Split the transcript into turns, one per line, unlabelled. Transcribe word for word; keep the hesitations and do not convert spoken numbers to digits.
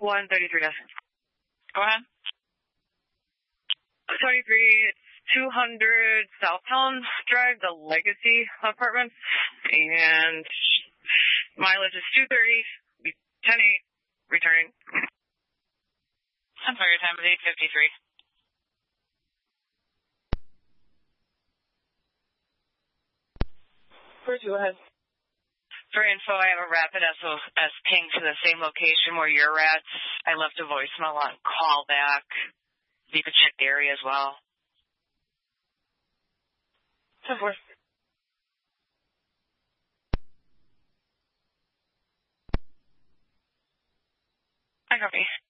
one thirty-three.
Go ahead.
thirty-three, it's two hundred Southtown Drive, the Legacy Apartments, and mileage is two thirty, ten eight, returning.
I'm sorry, your time is eight fifty-three.
First, go ahead.
For info, I have a rapid S O S ping to the same location where you're at. I left a voicemail on call back. You could check the area as well.
ten four.
I copy.